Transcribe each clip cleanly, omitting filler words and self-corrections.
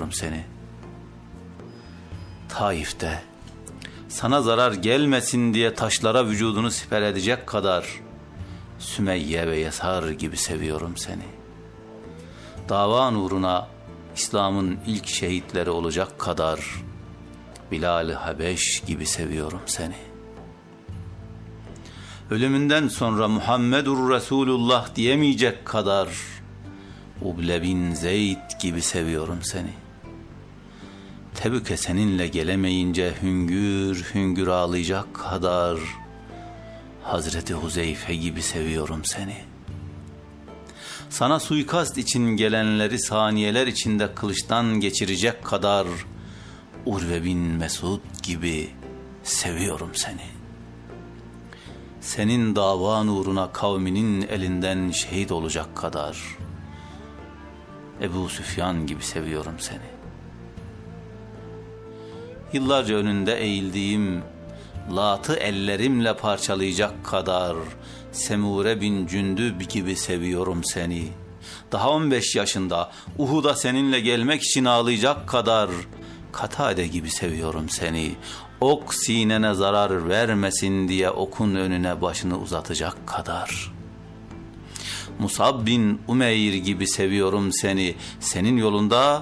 seviyorum seni. Taif'te sana zarar gelmesin diye taşlara vücudunu siper edecek kadar Sümeyye ve Yesar gibi seviyorum seni. Davan uğruna İslam'ın ilk şehitleri olacak kadar Bilal-i Habeş gibi seviyorum seni. Ölümünden sonra Muhammedur Resulullah diyemeyecek kadar Uble bin Zeyd gibi seviyorum seni. Tebük'e seninle gelemeyince hüngür hüngür ağlayacak kadar Hazreti Huzeyfe gibi seviyorum seni. Sana suikast için gelenleri saniyeler içinde kılıçtan geçirecek kadar Urve bin Mesud gibi seviyorum seni. Senin davan uğruna kavminin elinden şehit olacak kadar Ebu Süfyan gibi seviyorum seni. Yıllarca önünde eğildiğim Lat'ı ellerimle parçalayacak kadar Semure bin Cündüb gibi seviyorum seni. Daha 15 yaşında Uhud'a seninle gelmek için ağlayacak kadar Katade gibi seviyorum seni. Ok sinene zarar vermesin diye okun önüne başını uzatacak kadar. Musab bin Umeyr gibi seviyorum seni. Senin yolunda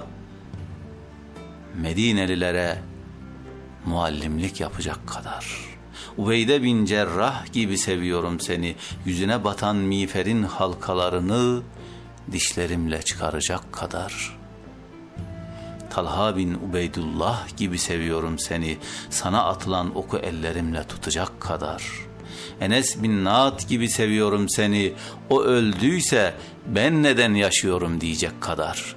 Medinelilere muallimlik yapacak kadar. Ubeyde bin Cerrah gibi seviyorum seni. Yüzüne batan miğferin halkalarını dişlerimle çıkaracak kadar. Talha bin Ubeydullah gibi seviyorum seni. Sana atılan oku ellerimle tutacak kadar. Enes bin Naat gibi seviyorum seni. O öldüyse ben neden yaşıyorum diyecek kadar.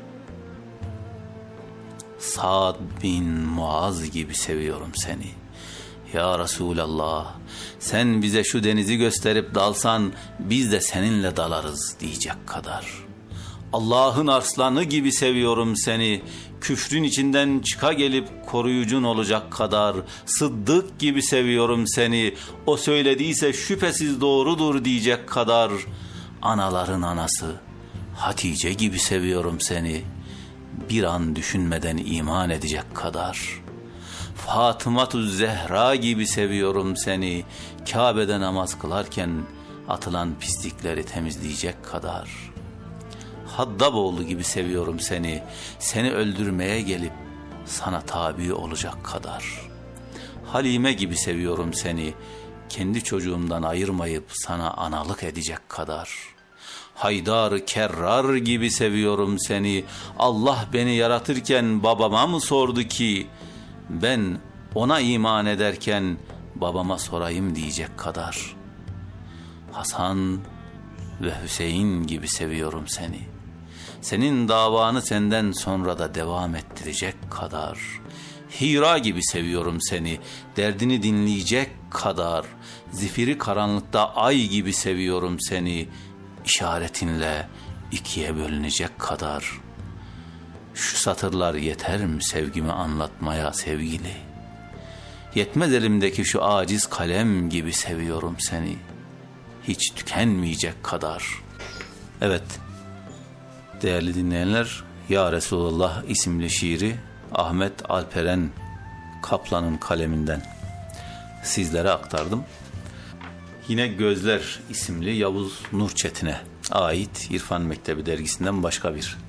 Sa'd bin Muaz gibi seviyorum seni. Ya Resulallah, sen bize şu denizi gösterip dalsan biz de seninle dalarız diyecek kadar. Allah'ın arslanı gibi seviyorum seni. Küfrün içinden çıka gelip koruyucun olacak kadar. Sıddık gibi seviyorum seni. O söylediyse şüphesiz doğrudur diyecek kadar. Anaların anası Hatice gibi seviyorum seni. Bir an düşünmeden iman edecek kadar. Fatıma-tü Zehra gibi seviyorum seni. Kabe'de namaz kılarken atılan pislikleri temizleyecek kadar. Haddaboğlu gibi seviyorum seni. Seni öldürmeye gelip sana tabi olacak kadar. Halime gibi seviyorum seni. Kendi çocuğumdan ayırmayıp sana analık edecek kadar. Haydar Kerrar gibi seviyorum seni. Allah beni yaratırken babama mı sordu ki ben ona iman ederken babama sorayım diyecek kadar. Hasan ve Hüseyin gibi seviyorum seni. Senin davanı senden sonra da devam ettirecek kadar. Hira gibi seviyorum seni. Derdini dinleyecek kadar. Zifiri karanlıkta ay gibi seviyorum seni. İşaretinle ikiye bölünecek kadar. Şu satırlar yeter mi sevgimi anlatmaya sevgili? Yetmez elimdeki şu aciz kalem gibi seviyorum seni. Hiç tükenmeyecek kadar. Evet, değerli dinleyenler, Ya Resulallah isimli şiiri Ahmet Alperen Kaplan'ın kaleminden sizlere aktardım. Yine Gözler isimli Yavuz Nur Çetin'e ait İrfan Mektebi dergisinden başka bir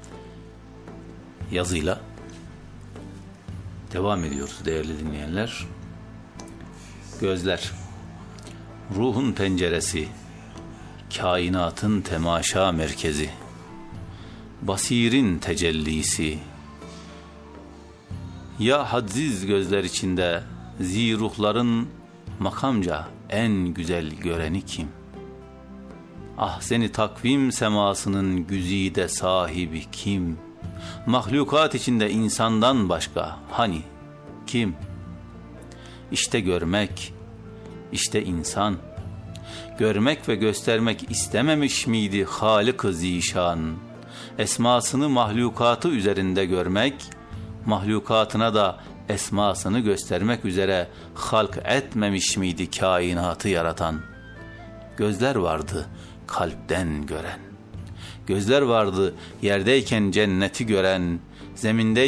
yazıyla devam ediyoruz değerli dinleyenler. Gözler, ruhun penceresi, kainatın temaşa merkezi, basirin tecellisi. Ya hadsiz gözler içinde ziruhların makamca en güzel göreni kim? Ah seni takvim semasının güzide sahibi kim? Mahlukat içinde insandan başka hani kim? İşte görmek, işte insan. Görmek ve göstermek istememiş miydi Halik-ı Zişan? Esmasını mahlukatı üzerinde görmek, mahlukatına da esmasını göstermek üzere halk etmemiş miydi kainatı yaratan? Gözler vardı kalpten gören. Gözler vardı yerdeyken cenneti gören, zeminde